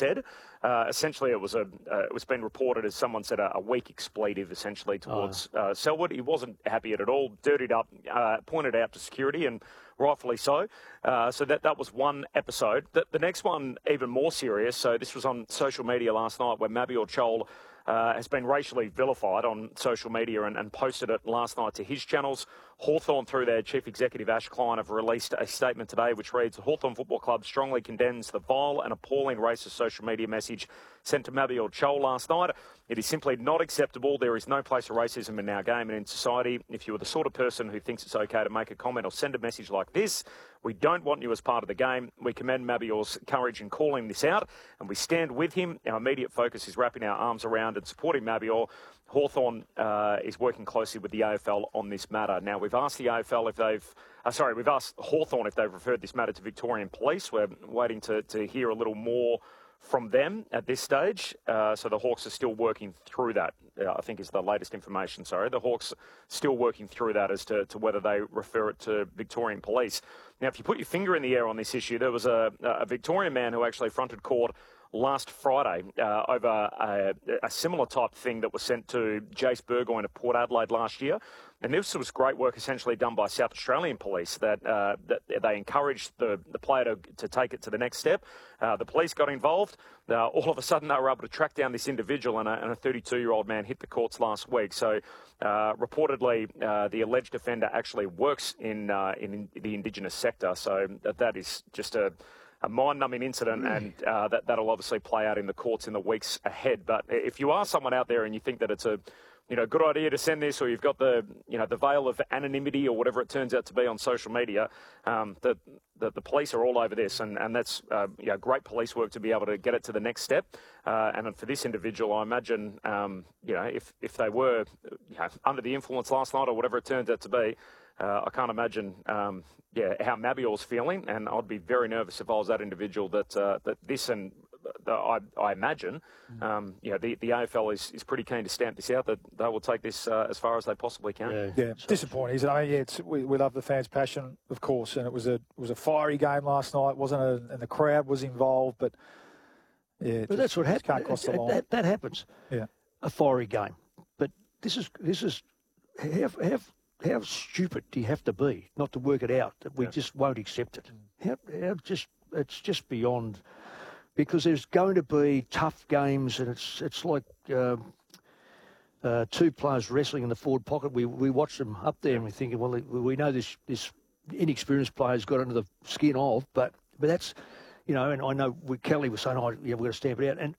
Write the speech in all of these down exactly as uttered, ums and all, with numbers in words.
said. Uh, essentially, it was a uh, it was been reported as someone said a, a weak expletive essentially towards oh. uh, Selwood. He wasn't happy at it all. Dirtied up, uh, pointed out to security, and rightfully so. Uh, so that that was one episode. The, the next one, even more serious. So this was on social media last night, where Mabior Chol Uh, has been racially vilified on social media and, and posted it last night to his channels. Hawthorn, through their chief executive Ash Klein, have released a statement today which reads, the Hawthorn Football Club strongly condemns the vile and appalling racist social media message sent to Mabior Chol last night. It is simply not acceptable. There is no place for racism in our game and in society. If you are the sort of person who thinks it's okay to make a comment or send a message like this, we don't want you as part of the game. We commend Mabior's courage in calling this out, and we stand with him. Our immediate focus is wrapping our arms around and supporting Mabior. Hawthorn uh, is working closely with the A F L on this matter. Now, we've asked the A F L if they've, uh, sorry, we've asked Hawthorn if they've referred this matter to Victorian Police. We're waiting to, to hear a little more from them at this stage. Uh, so the Hawks are still working through that, uh, I think is the latest information, sorry. The Hawks still working through that as to, to whether they refer it to Victorian Police. Now, if you put your finger in the air on this issue, there was a, a Victorian man who actually fronted court last Friday uh, over a, a similar type thing that was sent to Jace Burgoyne of Port Adelaide last year. And this was great work essentially done by South Australian police that, uh, that they encouraged the, the player to, to take it to the next step. Uh, the police got involved. Uh, all of a sudden they were able to track down this individual, and a, and a thirty-two-year-old man hit the courts last week. So uh, reportedly uh, the alleged offender actually works in, uh, in the Indigenous sector. So that, that is just a... a mind-numbing incident, and uh, that, that'll obviously play out in the courts in the weeks ahead. But if you are someone out there and you think that it's a, you know, good idea to send this, or you've got the, you know, the veil of anonymity or whatever it turns out to be on social media, um, the, the, the police are all over this, and, and that's, uh, you know, great police work to be able to get it to the next step. Uh, and for this individual, I imagine, um, you know, if, if they were, you know, under the influence last night or whatever it turns out to be, Uh, I can't imagine, um, yeah, how Mabior's feeling, and I'd be very nervous if I was that individual that uh, that this and the, I, I imagine, um, you know, the, the A F L is, is pretty keen to stamp this out, that they will take this uh, as far as they possibly can. Yeah, yeah. Disappointing, isn't it? I mean, yeah, it's, we, we love the fans' passion, of course, and it was a it was a fiery game last night, wasn't it? And the crowd was involved, but yeah, but just, that's what happens. Can't cross the line. That, that happens. Yeah, a fiery game, but this is this is have have. How stupid do you have to be not to work it out that we yeah. just won't accept it? How, how just it's just beyond, because there's going to be tough games, and it's it's like uh, uh, two players wrestling in the forward pocket. We we watch them up there and we're thinking, well, we know this this inexperienced player's got under the skin of, but but that's, you know, and I know we, Kelly was saying, oh yeah, we've got to stamp it out, and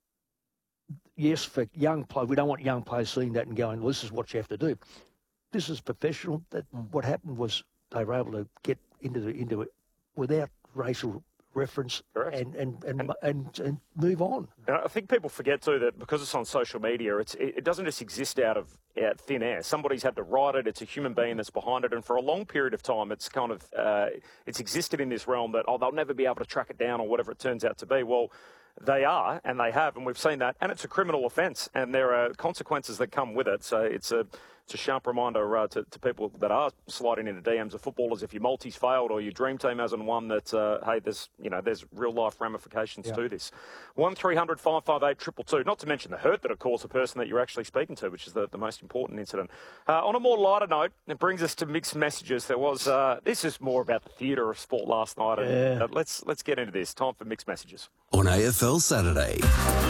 yes, for young players, we don't want young players seeing that and going, well, this is what you have to do. This is professional. That mm. What happened was they were able to get into the into it without racial reference and and and, and and and move on. And I think people forget too that because it's on social media, it's it doesn't just exist out of out thin air. Somebody's had to write it. It's a human being that's behind it, and for a long period of time, it's kind of uh, it's existed in this realm that oh they'll never be able to track it down or whatever it turns out to be. Well, they are, and they have, and we've seen that, and it's a criminal offence, and there are consequences that come with it. So it's a it's a sharp reminder uh, to, to people that are sliding into D Ms of footballers, if your multi's failed or your dream team hasn't won, that uh, hey, there's you know there's real life ramifications yeah. to this. One three hundred five five eight two two two. Not to mention the hurt that it caused the person that you're actually speaking to, which is the, the most important incident. Uh, on a more lighter note, it brings us to mixed messages. There was uh, this is more about the theatre of sport last night. And, yeah. uh, let's let's get into this. Time for mixed messages on A F L Saturday.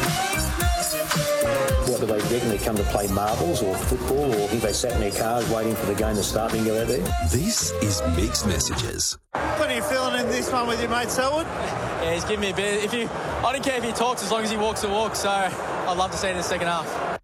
What do they reckon? They come to play marbles or football, or think they sat in their cars waiting for the game to start and go out there? This is Mixed Messages. What are you feeling in this one with your mate Selwood? Yeah, he's giving me a bit. If you, I don't care if he talks as long as he walks the walk. So I'd love to see it in the second half.